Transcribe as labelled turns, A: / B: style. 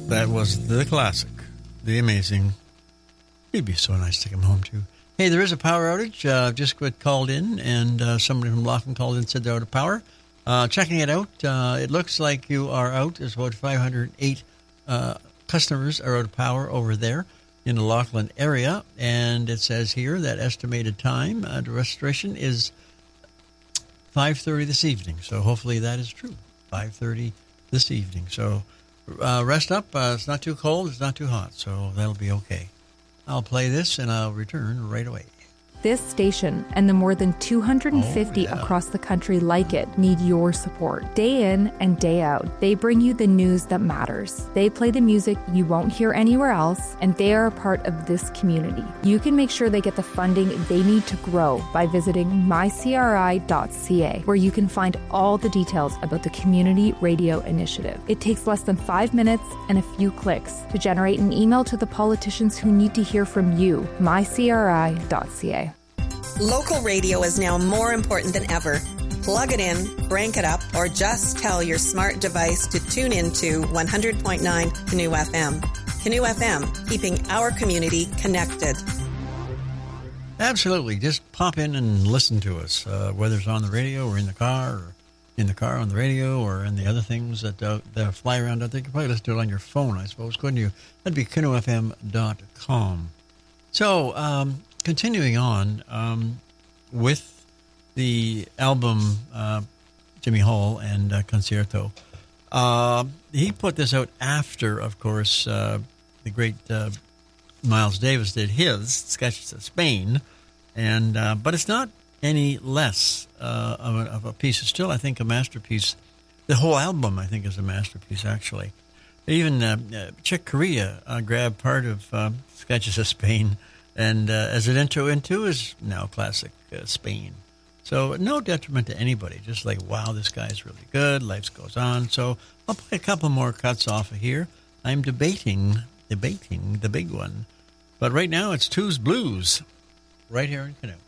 A: That was the classic, the amazing. It'd be so nice to come home to. Hey, there is a power outage. Just got called in, and somebody from Lachlan called in and said they're out of power. Checking it out, it looks like you are out. There's about 508 customers are out of power over there in the Lachlan area, and it says here that estimated time to restoration is 5:30 this evening. So hopefully that is true. 5:30 this evening. So rest up. It's not too cold. It's not too hot. So that'll be okay. I'll play this and I'll return right away.
B: This station and the more than 250 across the country like it need your support. Day in and day out, they bring you the news that matters. They play the music you won't hear anywhere else, and they are a part of this community. You can make sure they get the funding they need to grow by visiting mycri.ca, where you can find all the details about the Community Radio Initiative. It takes less than 5 minutes and a few clicks to generate an email to the politicians who need to hear from you. mycri.ca.
C: Local radio is now more important than ever. Plug it in, crank it up, or just tell your smart device to tune into 100.9 Canoe FM. Canoe FM, keeping our community connected.
A: Absolutely. Just pop in and listen to us, whether it's on the radio or in the car on the radio, or in the other things that fly around out there. You can probably listen to it on your phone, I suppose, couldn't you? That'd be canoefm.com. So, continuing on with the album Jimmy Hall and Concierto, he put this out after, of course, the great Miles Davis did his Sketches of Spain, and but it's not any less of a piece. It's still, I think, a masterpiece. The whole album, I think, is a masterpiece, actually. Even Chick Corea grabbed part of Sketches of Spain, and as an intro into his now classic Spain. So no detriment to anybody. Just like, wow, this guy's really good. Life goes on. So I'll play a couple more cuts off of here. I'm debating the big one. But right now it's Two's Blues right here in Canoe.